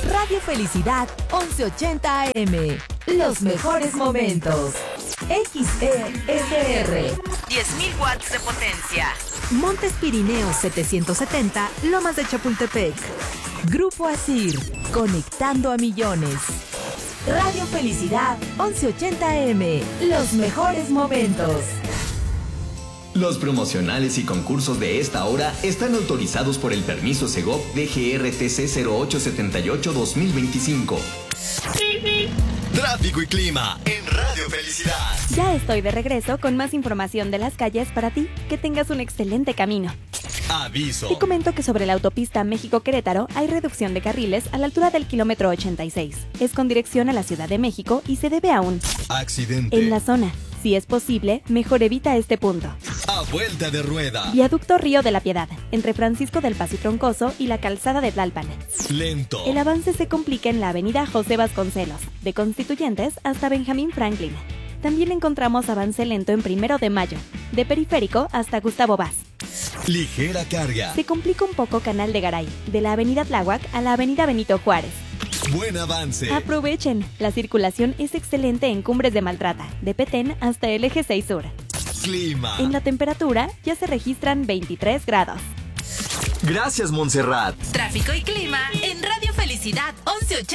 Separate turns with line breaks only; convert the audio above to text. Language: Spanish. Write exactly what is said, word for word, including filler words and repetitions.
Radio Felicidad once ochenta A M. Los mejores momentos. X E S R. diez mil watts de potencia. Montes Pirineos setecientos setenta, Lomas de Chapultepec. Grupo Asir, conectando a millones. Radio Felicidad once ochenta A M. Los mejores momentos.
Los promocionales y concursos de esta hora están autorizados por el permiso Segov D G R T C cero ocho siete ocho dos mil veinticinco.
Tráfico y clima en Radio Felicidad.
Ya estoy de regreso con más información de las calles para ti. Que tengas un excelente camino.
Aviso.
Te comento que sobre la autopista México-Querétaro hay reducción de carriles a la altura del kilómetro ochenta y seis. Es con dirección a la Ciudad de México y se debe a un
accidente
en la zona. Si es posible, mejor evita este punto.
A vuelta de rueda.
Viaducto Río de la Piedad, entre Francisco del Paso y Troncoso y la calzada de Tlalpan.
Lento.
El avance se complica en la avenida José Vasconcelos, de Constituyentes hasta Benjamín Franklin. También encontramos avance lento en Primero de Mayo, de Periférico hasta Gustavo Vaz.
Ligera carga.
Se complica un poco Canal de Garay, de la avenida Tláhuac a la avenida Benito Juárez.
Buen avance.
Aprovechen, la circulación es excelente en Cumbres de Maltrata, de Petén hasta el Eje seis Sur.
Clima.
En la temperatura ya se registran veintitrés grados.
Gracias, Montserrat.
Tráfico y clima en Radio Felicidad once ochenta.